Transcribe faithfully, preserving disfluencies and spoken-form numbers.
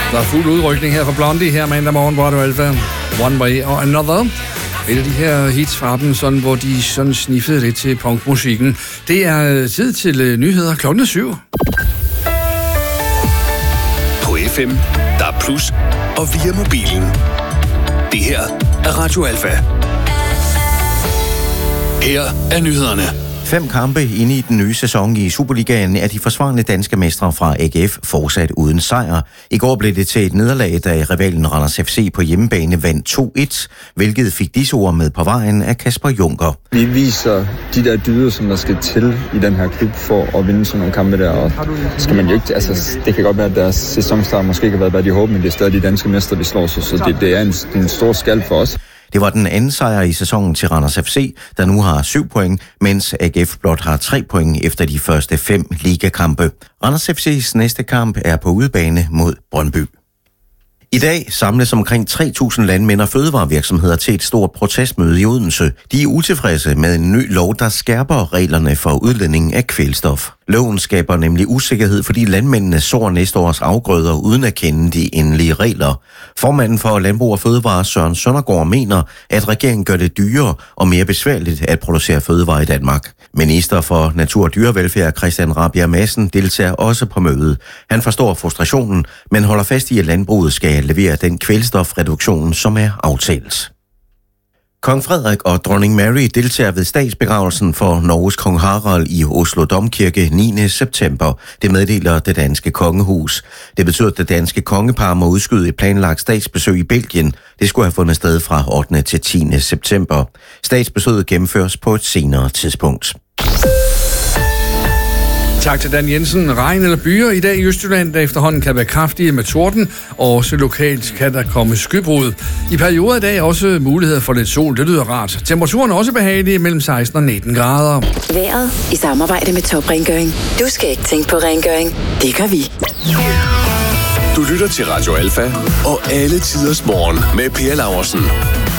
Der er fuld udrykning her fra Blondie her mandag morgen på Radio Alfa. One Way or Another. Et af de her hits fra dem, sådan, hvor de sådan sniffede lidt til punkmusikken. Det er tid til nyheder klokken syv. På F M, der er plus, og via mobilen. Det her er Radio Alfa. Her er nyhederne. Fem kampe inde i den nye sæson i Superligaen er de forsvarende danske mestre fra A G F fortsat uden sejr. I går blev det til et nederlag, da rivalen Randers F C på hjemmebane vandt to et, hvilket fik disse ord med på vejen af Kasper Junker. Vi viser de der dyder, som der skal til i den her klub for at vinde sådan nogle kampe der. Og skal man jo ikke, altså, det kan godt være, at deres sæsonstart måske ikke har været, hvad de håber, men det er stadig de danske mestre, vi slår sig, så det, det er en, det er en stor skal for os. Det var den anden sejr i sæsonen til Randers F C, der nu har syv point, mens A G F blot har tre point efter de første fem ligakampe. Randers F C's næste kamp er på udebane mod Brøndby. I dag samles omkring tre tusind landmænd og fødevarevirksomheder til et stort protestmøde i Odense. De er utilfredse med en ny lov, der skærper reglerne for udledning af kvælstof. Loven skaber nemlig usikkerhed, fordi landmændene sår næste års afgrøder uden at kende de endelige regler. Formanden for Landbrug og Fødevare, Søren Søndergaard, mener, at regeringen gør det dyrere og mere besværligt at producere fødevarer i Danmark. Minister for Natur og Dyrevelfærd, Christian Rabjerg Madsen, deltager også på mødet. Han forstår frustrationen, men holder fast i, at landbruget skal levere den kvælstofreduktion, som er aftalt. Kong Frederik og dronning Mary deltager ved statsbegravelsen for Norges kong Harald i Oslo Domkirke niende september. Det meddeler det danske kongehus. Det betyder, at det danske kongepar må udskyde et planlagt statsbesøg i Belgien. Det skulle have fundet sted fra ottende til tiende september. Statsbesøget gennemføres på et senere tidspunkt. Tak til Dan Jensen. Regn eller byer i dag i Østjylland, der efterhånden kan være kraftige med torden, og også lokalt kan der komme skybrud. I perioder i dag også mulighed for lidt sol, det lyder rart. Temperaturen er også behagelig mellem seksten og nitten grader. Vejret i samarbejde med Top Rengøring. Du skal ikke tænke på rengøring, det gør vi. Du lytter til Radio Alfa og alle tiders morgen med Per Laursen.